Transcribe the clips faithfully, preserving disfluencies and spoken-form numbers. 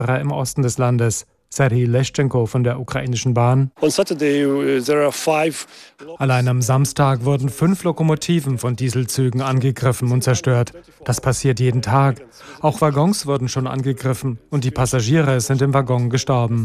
im Osten des Landes. Serhii Leschenko von der ukrainischen Bahn. Allein am Samstag wurden fünf Lokomotiven von Dieselzügen angegriffen und zerstört. Das passiert jeden Tag. Auch Waggons wurden schon angegriffen und die Passagiere sind im Waggon gestorben.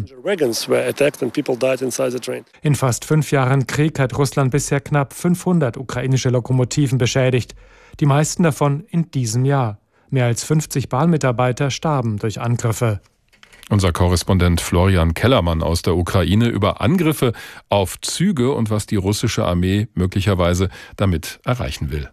In fast fünf Jahren Krieg hat Russland bisher knapp fünfhundert ukrainische Lokomotiven beschädigt. Die meisten davon in diesem Jahr. Mehr als fünfzig Bahnmitarbeiter starben durch Angriffe. Unser Korrespondent Florian Kellermann aus der Ukraine über Angriffe auf Züge und was die russische Armee möglicherweise damit erreichen will.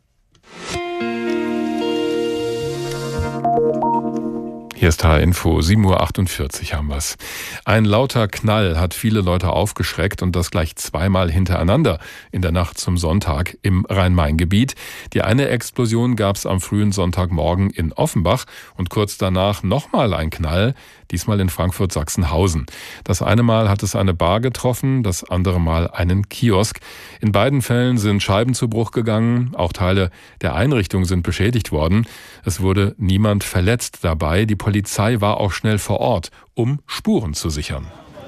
Hier ist H R-Info, sieben Uhr achtundvierzig haben wir's. Ein lauter Knall hat viele Leute aufgeschreckt und das gleich zweimal hintereinander in der Nacht zum Sonntag im Rhein-Main-Gebiet. Die eine Explosion gab's am frühen Sonntagmorgen in Offenbach und kurz danach nochmal ein Knall, diesmal in Frankfurt-Sachsenhausen. Das eine Mal hat es eine Bar getroffen, das andere Mal einen Kiosk. In beiden Fällen sind Scheiben zu Bruch gegangen, auch Teile der Einrichtung sind beschädigt worden. Es wurde niemand verletzt dabei. Die Polizei war auch schnell vor Ort, um Spuren zu sichern.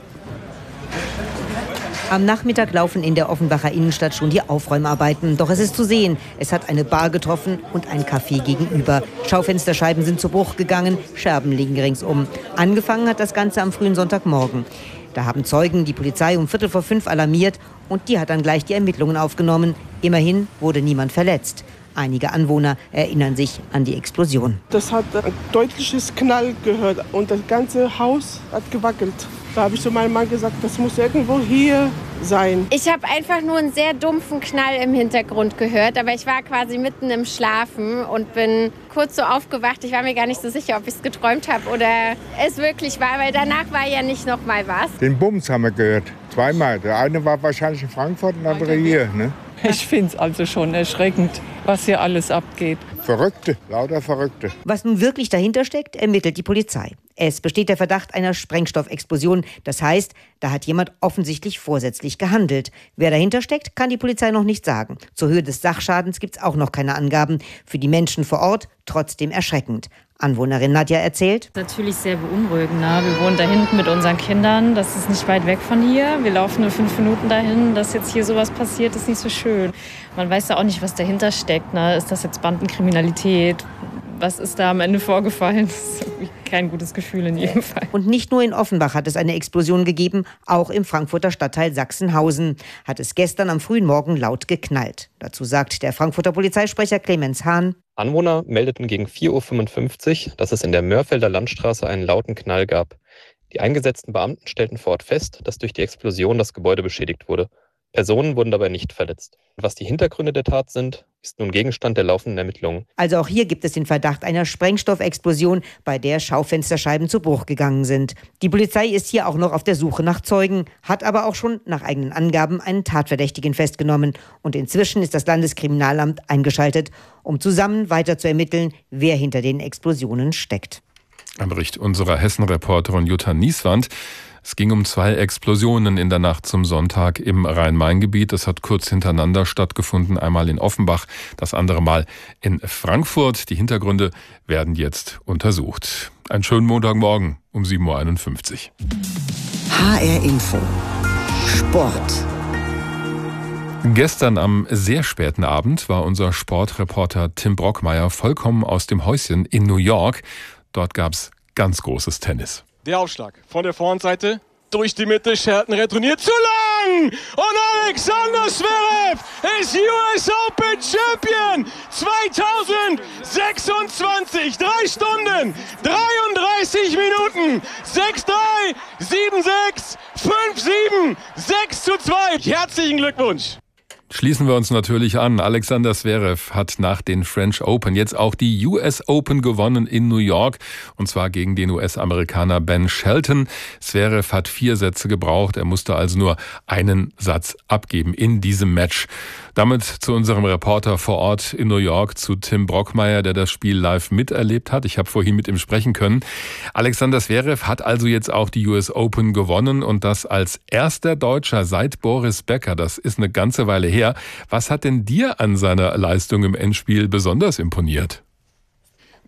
Am Nachmittag laufen in der Offenbacher Innenstadt schon die Aufräumarbeiten. Doch es ist zu sehen, es hat eine Bar getroffen und ein Café gegenüber. Schaufensterscheiben sind zu Bruch gegangen, Scherben liegen ringsum. Angefangen hat das Ganze am frühen Sonntagmorgen. Da haben Zeugen die Polizei um Viertel vor fünf alarmiert und die hat dann gleich die Ermittlungen aufgenommen. Immerhin wurde niemand verletzt. Einige Anwohner erinnern sich an die Explosion. Das hat ein deutliches Knall gehört und das ganze Haus hat gewackelt. Da habe ich zu meinem Mann gesagt, das muss irgendwo hier sein. Ich habe einfach nur einen sehr dumpfen Knall im Hintergrund gehört, aber ich war quasi mitten im Schlafen und bin kurz so aufgewacht. Ich war mir gar nicht so sicher, ob ich es geträumt habe oder es wirklich war, weil danach war ja nicht noch mal was. Den Bums haben wir gehört, zweimal. Der eine war wahrscheinlich in Frankfurt und der andere hier. Ne? Ich finde es also schon erschreckend, was hier alles abgeht. Verrückte, lauter Verrückte. Was nun wirklich dahinter steckt, ermittelt die Polizei. Es besteht der Verdacht einer Sprengstoffexplosion. Das heißt, da hat jemand offensichtlich vorsätzlich gehandelt. Wer dahinter steckt, kann die Polizei noch nicht sagen. Zur Höhe des Sachschadens gibt es auch noch keine Angaben. Für die Menschen vor Ort trotzdem erschreckend. Anwohnerin Nadja erzählt: Natürlich sehr beunruhigend. Ne? Wir wohnen da hinten mit unseren Kindern. Das ist nicht weit weg von hier. Wir laufen nur fünf Minuten dahin. Dass jetzt hier sowas passiert, ist nicht so schön. Man weiß ja auch nicht, was dahinter steckt. Ne? Ist das jetzt Bandenkriminalität? Was ist da am Ende vorgefallen? Das ist irgendwie kein gutes Gefühl in jedem Fall. Und nicht nur in Offenbach hat es eine Explosion gegeben, auch im Frankfurter Stadtteil Sachsenhausen hat es gestern am frühen Morgen laut geknallt. Dazu sagt der Frankfurter Polizeisprecher Clemens Hahn: Anwohner meldeten gegen vier Uhr fünfundfünfzig, dass es in der Mörfelder Landstraße einen lauten Knall gab. Die eingesetzten Beamten stellten vor Ort fest, dass durch die Explosion das Gebäude beschädigt wurde. Personen wurden dabei nicht verletzt. Was die Hintergründe der Tat sind, ist nun Gegenstand der laufenden Ermittlungen. Also auch hier gibt es den Verdacht einer Sprengstoffexplosion, bei der Schaufensterscheiben zu Bruch gegangen sind. Die Polizei ist hier auch noch auf der Suche nach Zeugen, hat aber auch schon nach eigenen Angaben einen Tatverdächtigen festgenommen. Und inzwischen ist das Landeskriminalamt eingeschaltet, um zusammen weiter zu ermitteln, wer hinter den Explosionen steckt. Ein Bericht unserer Hessen-Reporterin Jutta Nieswand. Es ging um zwei Explosionen in der Nacht zum Sonntag im Rhein-Main-Gebiet. Das hat kurz hintereinander stattgefunden. Einmal in Offenbach, das andere Mal in Frankfurt. Die Hintergründe werden jetzt untersucht. Einen schönen Montagmorgen um sieben Uhr einundfünfzig. H R-Info. Sport. Gestern am sehr späten Abend war unser Sportreporter Tim Brockmeier vollkommen aus dem Häuschen in New York. Dort gab's ganz großes Tennis. Der Aufschlag von der Vorhandseite durch die Mitte, Shelton retourniert zu lang und Alexander Zverev ist U S Open Champion zweitausendsechsundzwanzig. Drei Stunden, dreiunddreißig Minuten, sechs drei, sieben sechs, fünf sieben, sechs zu zwei. Herzlichen Glückwunsch! Schließen wir uns natürlich an. Alexander Zverev hat nach den French Open jetzt auch die U S Open gewonnen in New York. Und zwar gegen den U S-Amerikaner Ben Shelton. Zverev hat vier Sätze gebraucht. Er musste also nur einen Satz abgeben in diesem Match. Damit zu unserem Reporter vor Ort in New York, zu Tim Brockmeier, der das Spiel live miterlebt hat. Ich habe vorhin mit ihm sprechen können. Alexander Zverev hat also jetzt auch die U S Open gewonnen und das als erster Deutscher seit Boris Becker. Das ist eine ganze Weile her. Was hat denn dir an seiner Leistung im Endspiel besonders imponiert?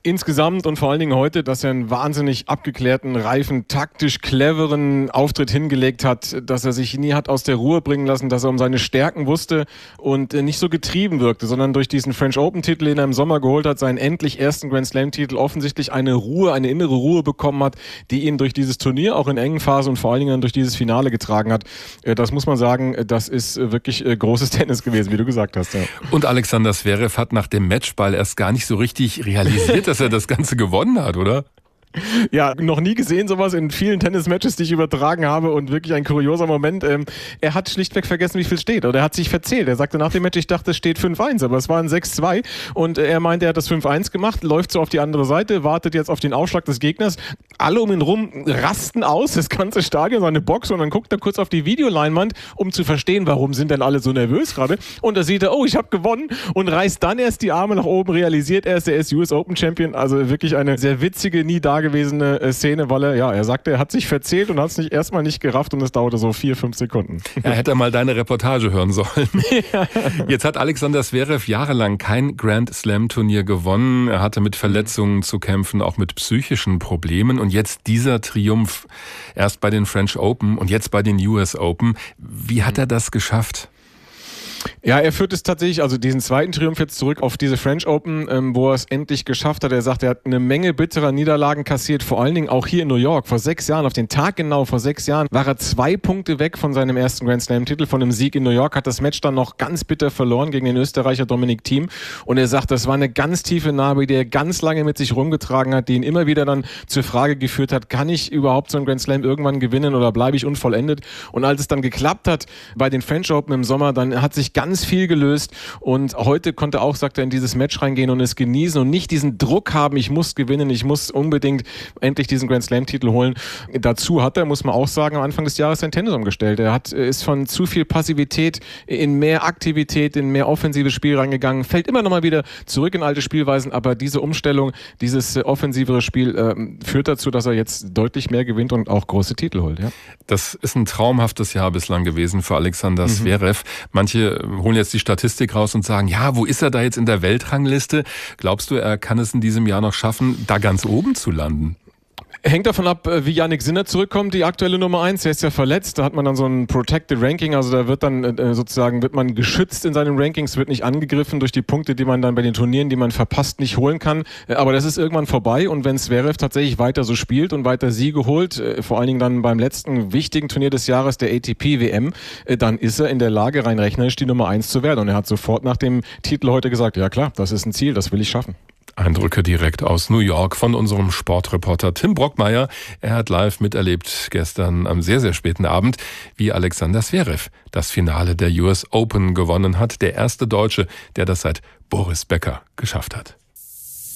insgesamt und vor allen Dingen heute, dass er einen wahnsinnig abgeklärten, reifen, taktisch cleveren Auftritt hingelegt hat, dass er sich nie hat aus der Ruhe bringen lassen, dass er um seine Stärken wusste und nicht so getrieben wirkte, sondern durch diesen French Open-Titel, den er im Sommer geholt hat, seinen endlich ersten Grand Slam-Titel, offensichtlich eine Ruhe, eine innere Ruhe bekommen hat, die ihn durch dieses Turnier auch in engen Phasen und vor allen Dingen durch dieses Finale getragen hat. Das muss man sagen, das ist wirklich großes Tennis gewesen, wie du gesagt hast. Ja. Und Alexander Zverev hat nach dem Matchball erst gar nicht so richtig realisiert, dass er das Ganze gewonnen hat, oder? Ja, noch nie gesehen sowas in vielen Tennismatches, die ich übertragen habe und wirklich ein kurioser Moment. Ähm, er hat schlichtweg vergessen, wie viel steht oder er hat sich verzählt. Er sagte nach dem Match, ich dachte, es steht fünf eins, aber es war ein sechs zwei und er meinte, er hat das fünf eins gemacht, läuft so auf die andere Seite, wartet jetzt auf den Aufschlag des Gegners. Alle um ihn rum rasten aus, das ganze Stadion, seine Box und dann guckt er kurz auf die Videoleinwand, um zu verstehen, warum sind denn alle so nervös gerade und da sieht er, oh, ich habe gewonnen und reißt dann erst die Arme nach oben, realisiert erst, er ist U S Open Champion, also wirklich eine sehr witzige, nie dagewesene Szene, weil er, ja, er sagte, er hat sich verzählt und hat es nicht erstmal nicht gerafft und es dauerte so vier, fünf Sekunden. Ja, hätte er mal deine Reportage hören sollen. Ja. Jetzt hat Alexander Zverev jahrelang kein Grand Slam Turnier gewonnen. Er hatte mit Verletzungen zu kämpfen, auch mit psychischen Problemen und jetzt dieser Triumph, erst bei den French Open und jetzt bei den U S Open. Wie hat er das geschafft? Ja, er führt es tatsächlich, also diesen zweiten Triumph jetzt zurück auf diese French Open, ähm, wo er es endlich geschafft hat. Er sagt, er hat eine Menge bitterer Niederlagen kassiert, vor allen Dingen auch hier in New York. Vor sechs Jahren, auf den Tag genau vor sechs Jahren, war er zwei Punkte weg von seinem ersten Grand Slam-Titel, von einem Sieg in New York, hat das Match dann noch ganz bitter verloren gegen den Österreicher Dominic Thiem. Und er sagt, das war eine ganz tiefe Narbe, die er ganz lange mit sich rumgetragen hat, die ihn immer wieder dann zur Frage geführt hat, kann ich überhaupt so einen Grand Slam irgendwann gewinnen oder bleibe ich unvollendet? Und als es dann geklappt hat bei den French Open im Sommer, dann hat sich ganz viel gelöst und heute konnte auch, sagt er, in dieses Match reingehen und es genießen und nicht diesen Druck haben, ich muss gewinnen, ich muss unbedingt endlich diesen Grand Slam Titel holen. Dazu hat er, muss man auch sagen, am Anfang des Jahres sein Tennis umgestellt. Er hat, ist von zu viel Passivität in mehr Aktivität, in mehr offensives Spiel reingegangen, fällt immer noch mal wieder zurück in alte Spielweisen, aber diese Umstellung, dieses offensivere Spiel äh, führt dazu, dass er jetzt deutlich mehr gewinnt und auch große Titel holt. Ja. Das ist ein traumhaftes Jahr bislang gewesen für Alexander mhm. Zverev. Manche holen jetzt die Statistik raus und sagen, ja, wo ist er da jetzt in der Weltrangliste? Glaubst du, er kann es in diesem Jahr noch schaffen, da ganz oben zu landen? Hängt davon ab, wie Jannik Sinner zurückkommt, die aktuelle Nummer eins. Er ist ja verletzt, da hat man dann so ein Protected Ranking, also da wird dann äh, sozusagen, wird man geschützt in seinen Rankings, wird nicht angegriffen durch die Punkte, die man dann bei den Turnieren, die man verpasst, nicht holen kann. Äh, aber das ist irgendwann vorbei und wenn Zverev tatsächlich weiter so spielt und weiter Siege holt, äh, vor allen Dingen dann beim letzten wichtigen Turnier des Jahres, der A T P W M, äh, dann ist er in der Lage, rein rechnerisch die Nummer eins zu werden. Und er hat sofort nach dem Titel heute gesagt, ja klar, das ist ein Ziel, das will ich schaffen. Eindrücke direkt aus New York von unserem Sportreporter Tim Brockmeier. Er hat live miterlebt gestern am sehr, sehr späten Abend, wie Alexander Zverev das Finale der U S Open gewonnen hat. Der erste Deutsche, der das seit Boris Becker geschafft hat.